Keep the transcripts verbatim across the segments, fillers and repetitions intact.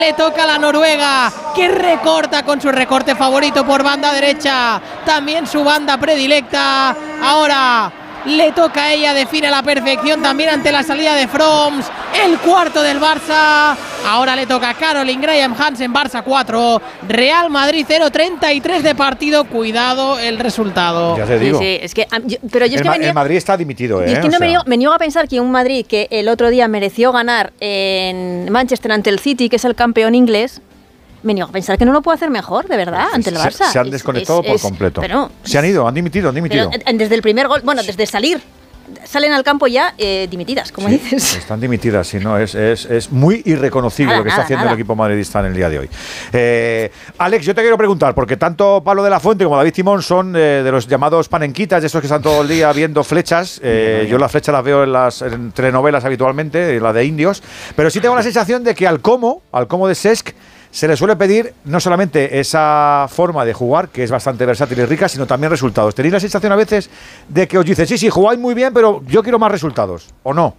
Le toca a la Noruega, que recorta con su recorte favorito por banda derecha, también su banda predilecta. Ahora le toca a ella, define a la perfección también ante la salida de Froms, el cuarto del Barça. Ahora le toca a Caroline Graham Hansen, Barça cuatro, Real Madrid cero, treinta y tres de partido. Cuidado el resultado. Ya te digo. Sí, sí, es que, yo, pero yo es el, que Ma me niego, el Madrid está dimitido, ¿eh? es que o no sea. me, niego, me niego a pensar que un Madrid que el otro día mereció ganar en Manchester ante el City, que es el campeón inglés, me niego a pensar que no lo puede hacer mejor, de verdad, ante el Barça. Se, se han desconectado es, es, por es, completo. Pero, se han ido, han dimitido, han dimitido. Pero desde el primer gol, bueno, desde salir. Salen al campo ya eh, dimitidas, como sí, dices. Están dimitidas, sí, no, es, es, es muy irreconocible nada, lo que nada, está haciendo nada. el equipo madridista en el día de hoy. Eh, Alex, yo te quiero preguntar, porque tanto Pablo de la Fuente como David Timón son eh, de los llamados panenquitas, de esos que están todo el día viendo flechas. Eh, yo las flechas las veo en las en telenovelas habitualmente, en la de indios, pero sí tengo la sensación de que al Como, al Como de Cesc, se le suele pedir no solamente esa forma de jugar, que es bastante versátil y rica, sino también resultados. ¿Tenéis la sensación a veces de que os dicen, sí, sí, jugáis muy bien, pero yo quiero más resultados, o no?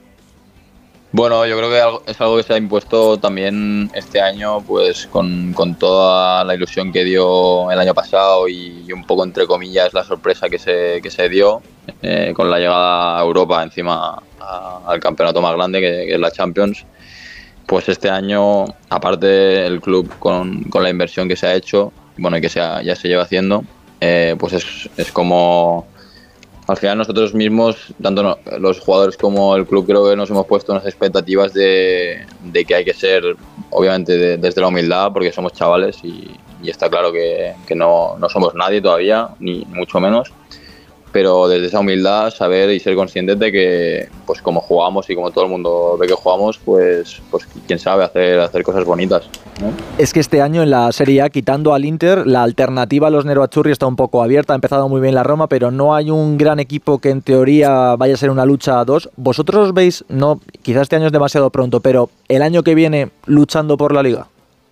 Bueno, yo creo que es algo que se ha impuesto también este año, pues con, con toda la ilusión que dio el año pasado y, y un poco, entre comillas, la sorpresa que se, que se dio eh, con la llegada a Europa, encima a, al campeonato más grande, que, que es la Champions. Pues este año, aparte el club con, con la inversión que se ha hecho, bueno, y que se ha, ya se lleva haciendo, eh, pues es, es como, al final nosotros mismos, tanto no, los jugadores como el club, creo que nos hemos puesto unas expectativas de, de que hay que ser, obviamente, de, desde la humildad, porque somos chavales y, y está claro que, que no, no somos nadie todavía, ni mucho menos. Pero desde esa humildad saber y ser conscientes de que, pues como jugamos y como todo el mundo ve que jugamos, pues, pues quién sabe, hacer, hacer cosas bonitas, ¿no? Es que este año en la Serie A, quitando al Inter, la alternativa a los Nerazzurri está un poco abierta. Ha empezado muy bien la Roma, pero no hay un gran equipo que en teoría vaya a ser una lucha a dos. ¿Vosotros veis, no, quizás este año es demasiado pronto, pero el año que viene luchando por la Liga?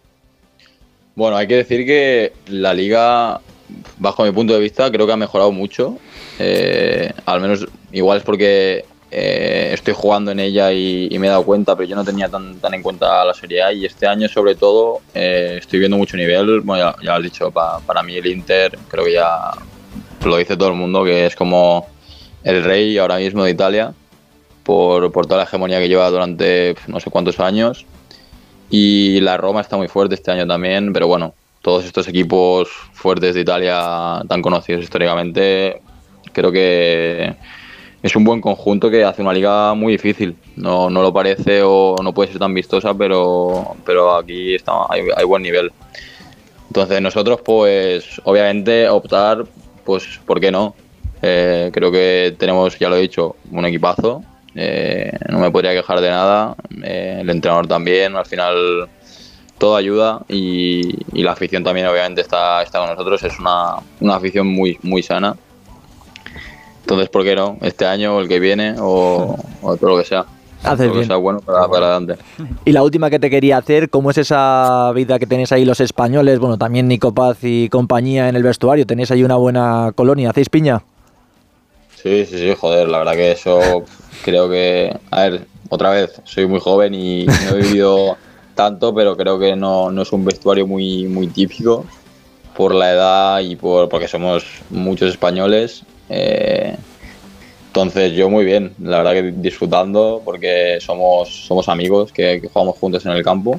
Bueno, hay que decir que la Liga, bajo mi punto de vista, creo que ha mejorado mucho. Eh, al menos igual es porque eh, estoy jugando en ella y, y me he dado cuenta, pero yo no tenía tan, tan en cuenta la Serie A, y este año sobre todo eh, estoy viendo mucho nivel. Bueno, ya, ya lo has dicho, pa, para mí el Inter creo que ya lo dice todo el mundo, que es como el rey ahora mismo de Italia por, por toda la hegemonía que lleva durante no sé cuántos años, y la Roma está muy fuerte este año también, pero bueno, todos estos equipos fuertes de Italia tan conocidos históricamente, creo que es un buen conjunto que hace una liga muy difícil. No, no lo parece o no puede ser tan vistosa, pero, pero aquí está, hay, hay buen nivel. Entonces nosotros, pues obviamente optar, pues ¿por qué no? Eh, creo que tenemos, ya lo he dicho, un equipazo. Eh, no me podría quejar de nada. Eh, el entrenador también, al final todo ayuda, y, y la afición también obviamente está, está con nosotros. Es una, una afición muy, muy sana. Entonces, ¿por qué no? Este año o el que viene o, o todo lo que sea. Haces todo lo que bien. sea bueno para, para adelante. Y la última que te quería hacer, ¿cómo es esa vida que tenéis ahí los españoles? Bueno, también Nico Paz y compañía en el vestuario. ¿Tenéis ahí una buena colonia? ¿Hacéis piña? Sí, sí, sí, joder, la verdad que eso creo que... A ver, otra vez, soy muy joven y no he vivido tanto, pero creo que no, no es un vestuario muy, muy típico por la edad y por porque somos muchos españoles. Eh, entonces yo muy bien, la verdad que disfrutando, porque somos, somos amigos que, que jugamos juntos en el campo,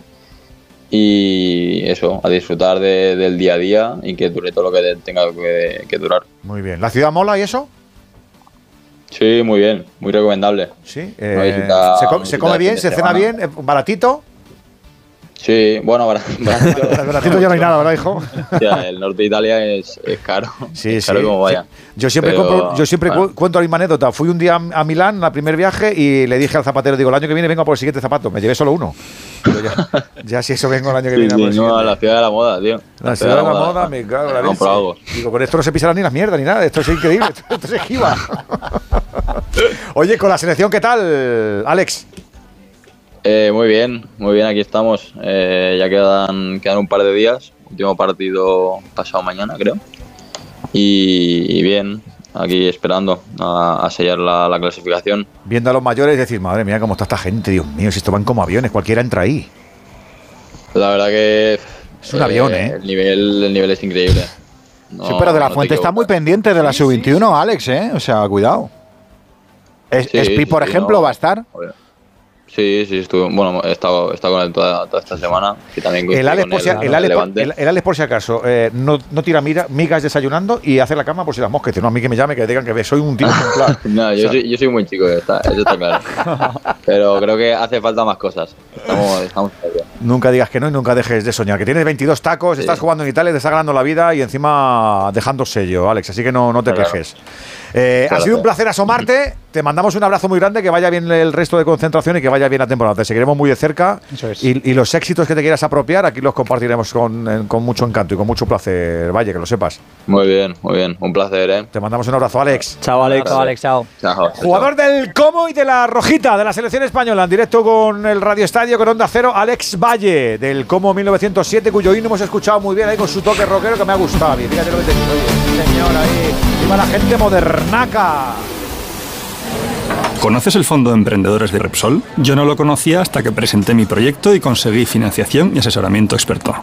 y eso, a disfrutar de, del día a día y que dure todo lo que tenga que, que durar. Muy bien. ¿La ciudad mola y eso? Sí, muy bien, muy recomendable. Sí. Eh, visita, ¿se, come, ¿Se come bien? ¿Se cena bien? ¿Baratito? Sí, bueno, baratito. Baratito ya no hay nada, ¿verdad, hijo? Ya, el norte de Italia es, es caro. Sí, es caro sí. como vaya. Sí. Yo siempre, Pero, compro, yo siempre bueno. cuento la misma anécdota. Fui un día a Milán, el primer viaje, y le dije al zapatero, digo, el año que viene vengo a por el siguiente zapato. Me llevé solo uno. Pero ya, ya si eso vengo el año que Sí, viene a por el sí, no, siguiente. a la ciudad de la moda, tío. La, la ciudad de la moda, moda me cago en la leche. Algo. Digo, con esto no se pisarán ni las mierdas ni nada. Esto es increíble. Esto, esto se esquiva. Oye, con la selección, ¿qué tal, Alex? Eh, muy bien, muy bien, aquí estamos. Eh, ya quedan, quedan un par de días. Último partido pasado mañana, creo. Y, y bien, aquí esperando a, a sellar la, la clasificación. Viendo a los mayores y decir, madre mía, cómo está esta gente, Dios mío, si esto van como aviones, cualquiera entra ahí. La verdad que es un eh, avión, ¿eh? El nivel, el nivel es increíble. No, sí, pero De La Fuente no está muy pendiente de la sub veintiuno, Alex, ¿eh? O sea, cuidado. Es, sí, Espi, por sí, ejemplo, no, va a estar. Sí, sí, estuve, bueno, he estado, he estado con él toda, toda esta semana. Que también el Alex, por si, el, el, por, el, el Alex, por si acaso, eh, no, no tira mira, migas desayunando y hace la cama por si las moscas. No, a mí que me llame, que digan que soy un tío ejemplar. No, yo, o sea, soy, yo soy un buen chico, está, eso está claro. Pero creo que hace falta más cosas. Estamos, estamos Nunca digas que no y nunca dejes de soñar. Que tienes veintidós tacos, sí. Estás jugando en Italia, te está ganando la vida y encima dejando sello, Alex. Así que no, no te claro. quejes. Eh, claro, ha sido un placer asomarte. Te mandamos un abrazo muy grande, que vaya bien el resto de concentración y que vaya bien la temporada. Te seguiremos muy de cerca. Eso es. y, y los éxitos que te quieras apropiar, aquí los compartiremos con, con mucho encanto y con mucho placer. Vaya, que lo sepas. Muy bien, muy bien. Un placer, ¿eh? Te mandamos un abrazo, Alex. Chao, Alex. Chao, Alex. Chao. Chao. Jugador chao. del Como y de la Rojita de la selección española, en directo con el Radio Estadio, con Onda Cero, Alex Valle, del Como mil novecientos siete, cuyo himno hemos escuchado muy bien ahí con su toque rockero que me ha gustado. Y fíjate lo que te digo, oye, señor, ahí. Viva la gente modernaca. ¿Conoces el Fondo de Emprendedores de Repsol? Yo no lo conocía hasta que presenté mi proyecto y conseguí financiación y asesoramiento experto.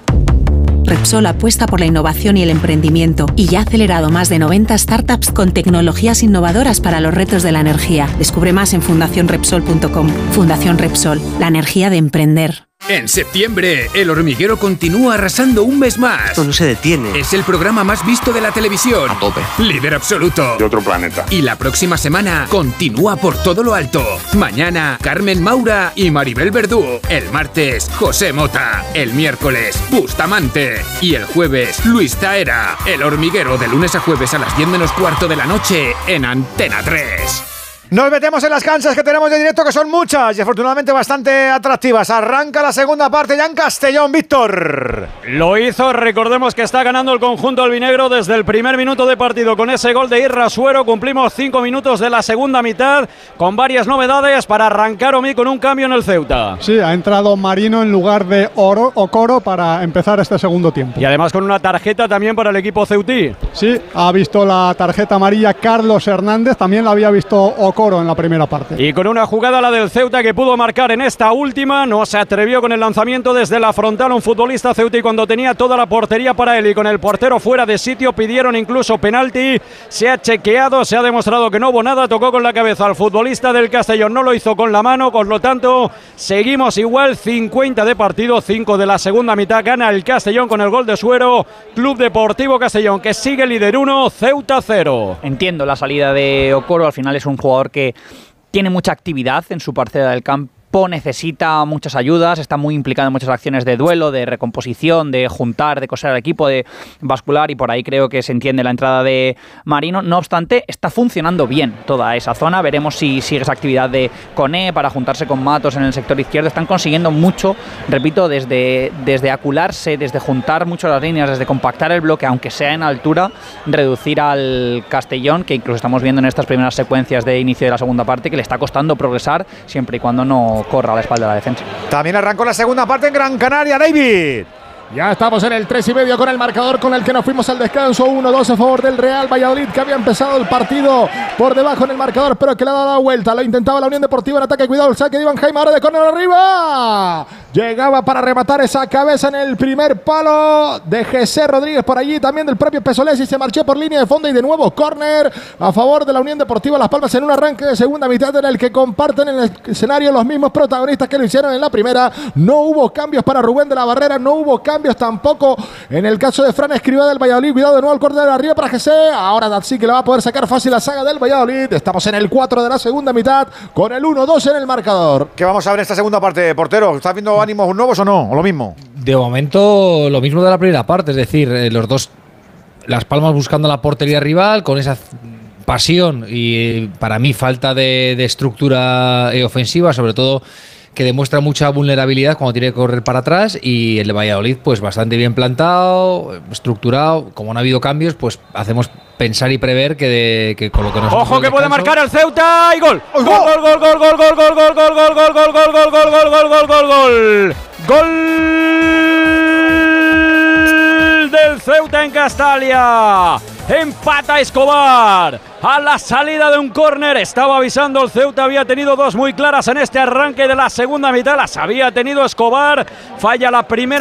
Repsol apuesta por la innovación y el emprendimiento y ya ha acelerado más de noventa startups con tecnologías innovadoras para los retos de la energía. Descubre más en fundación repsol punto com. Fundación Repsol, la energía de emprender. En septiembre, El Hormiguero continúa arrasando un mes más. Esto no se detiene. Es el programa más visto de la televisión. A tope. Líder absoluto. De otro planeta. Y la próxima semana continúa por todo lo alto. Mañana, Carmen Maura y Maribel Verdú. El martes, José Mota. El miércoles, Bustamante. Y el jueves, Luis Taera. El Hormiguero, de lunes a jueves a las diez menos cuarto de la noche en Antena tres. Nos metemos en las canchas que tenemos de directo, que son muchas y afortunadamente bastante atractivas. Arranca la segunda parte ya en Castellón, Víctor. Lo hizo, recordemos que está ganando el conjunto albinegro desde el primer minuto de partido con ese gol de Irra Suero. Cumplimos cinco minutos de la segunda mitad con varias novedades para arrancar Omi con un cambio en el Ceuta. Sí, ha entrado Marino en lugar de Oro, Okoro para empezar este segundo tiempo. Y además con una tarjeta también para el equipo ceutí. Sí, ha visto la tarjeta amarilla Carlos Hernández, también la había visto Okoro en la primera parte. Y con una jugada, la del Ceuta, que pudo marcar en esta última, no se atrevió con el lanzamiento desde la frontal un futbolista ceutí cuando tenía toda la portería para él y con el portero fuera de sitio. Pidieron incluso penalti, se ha chequeado, se ha demostrado que no hubo nada, tocó con la cabeza al futbolista del Castellón, no lo hizo con la mano, por lo tanto seguimos igual, cincuenta de partido, cinco de la segunda mitad, gana el Castellón con el gol de Suero. Club Deportivo Castellón, que sigue líder uno, Ceuta cero. Entiendo la salida de Okoro, al final es un jugador que tiene mucha actividad en su parcela del campo, necesita muchas ayudas, está muy implicado en muchas acciones de duelo, de recomposición, de juntar, de coser al equipo, de bascular, y por ahí creo que se entiende la entrada de Marino. No obstante, está funcionando bien toda esa zona. Veremos si sigue esa actividad de Coné para juntarse con Matos en el sector izquierdo. Están consiguiendo mucho, repito, desde, desde acularse, desde juntar mucho las líneas, desde compactar el bloque, aunque sea en altura, reducir al Castellón, que incluso estamos viendo en estas primeras secuencias de inicio de la segunda parte, que le está costando progresar siempre y cuando no corra a la espalda de la defensa. También arrancó la segunda parte en Gran Canaria, David. Ya estamos en el tres y medio con el marcador con el que nos fuimos al descanso. uno dos a favor del Real Valladolid, que había empezado el partido por debajo en el marcador, pero que le ha dado la vuelta. Lo intentaba la Unión Deportiva en ataque. Cuidado el saque de Iván Jaime, ahora de córner arriba. Llegaba para rematar esa cabeza en el primer palo de José Rodríguez por allí, también del propio Pesolesi. Se marchó por línea de fondo y de nuevo córner a favor de la Unión Deportiva Las Palmas en un arranque de segunda mitad en el que comparten en el escenario los mismos protagonistas que lo hicieron en la primera. No hubo cambios para Rubén de la Barrera, no hubo cambios tampoco en el caso de Fran Escribá del Valladolid. Cuidado de nuevo el córner arriba para José. Ahora sí que le va a poder sacar fácil la saga del Valladolid. Estamos en el cuatro de la segunda mitad con el uno dos en el marcador. ¿Qué vamos a ver en esta segunda parte, portero? ¿Estás viendo ánimos nuevos o no? ¿O lo mismo? De momento lo mismo de la primera parte, es decir, eh, los dos, Las Palmas buscando la portería rival con esa pasión y para mí falta de, de estructura eh, ofensiva, sobre todo que demuestra mucha vulnerabilidad cuando tiene que correr para atrás, y el de Valladolid pues bastante bien plantado, estructurado. Como no ha habido cambios, pues hacemos pensar y prever que, de, que con lo que nos... ¡Ojo que puede marcar el Ceuta! ¡Y gol! ¡Gol, gol, gol, gol, gol, gol, gol, gol, gol, gol, gol, gol, gol, gol, gol, gol, gol, gol, gol, gol! ¡Gol del Ceuta en Castalia! Empata Escobar a la salida de un córner. Estaba avisando el Ceuta, había tenido dos muy claras en este arranque de la segunda mitad. Las había tenido Escobar. Falla la primera.